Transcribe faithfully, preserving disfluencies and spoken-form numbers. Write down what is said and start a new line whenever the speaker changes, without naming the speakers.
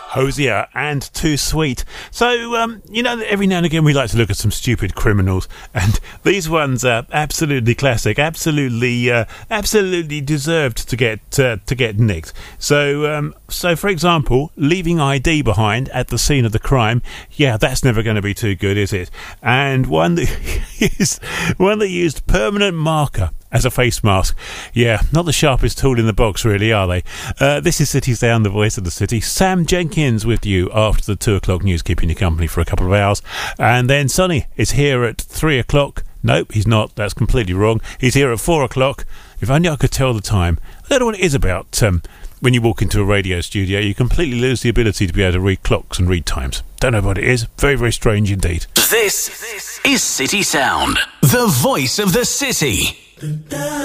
Hosier and Too Sweet. So, um, you know, every now and again we like to look at some stupid criminals, and these ones are absolutely classic, absolutely, uh, absolutely deserved to get uh, to get nicked. So, um, so for example, leaving I D behind at the scene of the crime. Yeah, that's never going to be too good, is it? And one that used one that used permanent marker as a face mask. Yeah, not the sharpest tool in the box, really, are they? Uh, this is City Sound, the voice of the city. Sam Jenkins with you after the two o'clock news, keeping you company for a couple of hours. And then Sonny is here at three o'clock. Nope, he's not. That's completely wrong. He's here at four o'clock. If only I could tell the time. I don't know what it is about um, when you walk into a radio studio. You completely lose the ability to be able to read clocks and read times. Don't know what it is. Very, very strange indeed.
This is City Sound, the voice of the city.